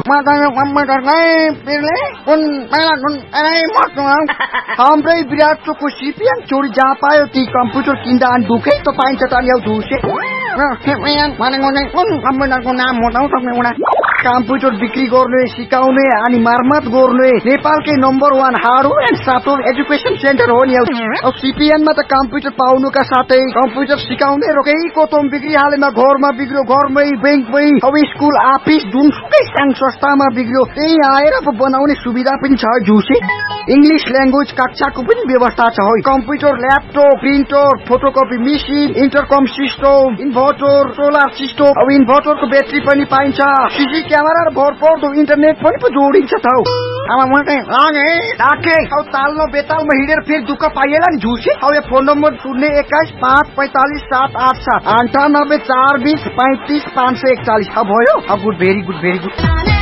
हाम्रै विराट चोकको सिपिएन चोरी जहाँ पायो ती कम्प्युटर किन्दा अनि दुखै त पाइन्छ त नि झुसे कम्प्युटरको नाम हो कम्प्युटर बिक्री गर्ने सिकाउने अनि मर्मत गर्ने नेपालकै number 1 hardware and software education centre हो नि। सिपिएनमा त कम्प्युटर पाउनुका साथै कम्प्युटर सिकाउने रोकै कोतम बिक्री हालेमा घरमा बिग्रियो घरमै बैंकमै अब स्कुल अफिस जुनसुकै संघ संस्थामा बिग्रियो त्यही आएर बनाउने सुविधा पनि छ झुसे। इंग्लिश ल्याङ्ग्वेज कक्षाको पनि व्यवस्था छ। Computer laptop printer photocopy machine इन्टरकम system inverter solar system अब इन्भर्टरको ब्याट्री पनि पाइन्छ। सीसी क्यामेरा र भरपर्दो इन्टरनेट पनि जोडिन्छ त। तालमा बेतालमा हिँडेर फेरि दुःख पाइएला नि झुसे। अब यो फोन नम्बर 021-545-787 98 420 35 541 भयो। Good very good very good.